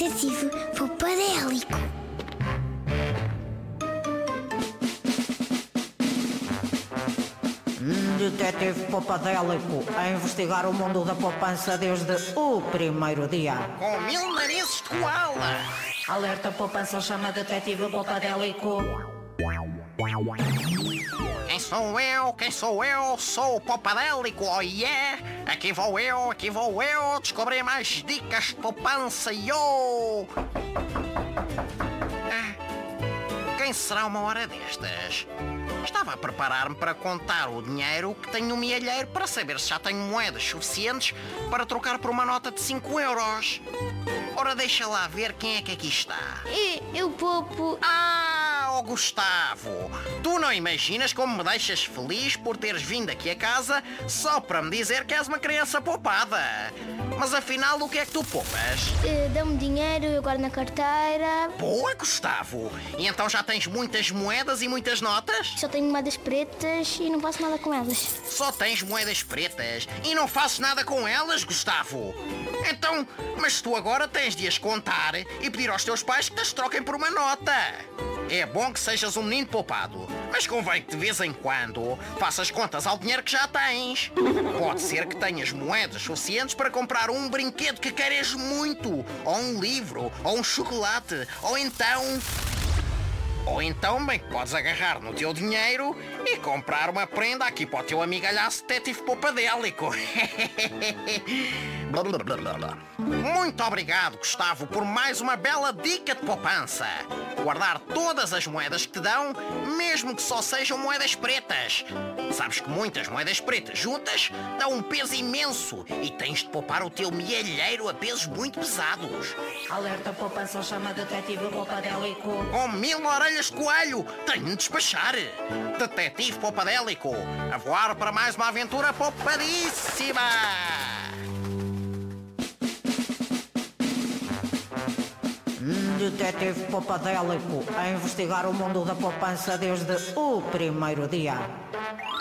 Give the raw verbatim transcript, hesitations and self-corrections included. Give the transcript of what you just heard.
Detetive Popadélico. Detetive Popadélico a investigar o mundo da poupança desde o primeiro dia. Com mil narizes de koala. Alerta poupança, chama Detetive Popadélico. Quem sou eu? Quem sou eu? Sou o Popadélico, oh yeah! Aqui vou eu, aqui vou eu descobrir mais dicas de poupança, yo! Ah, quem será uma hora destas? Estava a preparar-me para contar o dinheiro que tenho no mielheiro para saber se já tenho moedas suficientes para trocar por uma nota de cinco euros. Ora, deixa lá ver quem é que aqui está. Eu, eu poupo. Ah, oh Gustavo, tu não imaginas como me deixas feliz por teres vindo aqui a casa só para me dizer que és uma criança poupada. Mas afinal, o que é que tu poupas? Uh, Dá-me dinheiro, eu guardo na carteira. Boa, Gustavo. E então já tens muitas moedas e muitas notas? Só tenho moedas pretas e não faço nada com elas. Só tens moedas pretas e não fazes nada com elas, Gustavo? Então, mas tu agora tens de as contar e pedir aos teus pais que te as troquem por uma nota. É bom que sejas um menino poupado, mas convém que de vez em quando faças contas ao dinheiro que já tens. Pode ser que tenhas moedas suficientes para comprar um brinquedo que queres muito, ou um livro, ou um chocolate, ou então... Ou então bem que podes agarrar no teu dinheiro e comprar uma prenda aqui para o teu amigalhaço Detetive Popadélico. Muito obrigado, Gustavo, por mais uma bela dica de poupança. Guardar todas as moedas que te dão, mesmo que só sejam moedas pretas. Sabes que muitas moedas pretas juntas dão um peso imenso e tens de poupar o teu mielheiro a pesos muito pesados. Alerta poupança, chama Detetive Popadélico. Com mil orelhas de coelho, tenho de despachar. Detetive Popadélico, a voar para mais uma aventura poupadíssima. Detetive Popadélico a investigar o mundo da poupança desde o primeiro dia.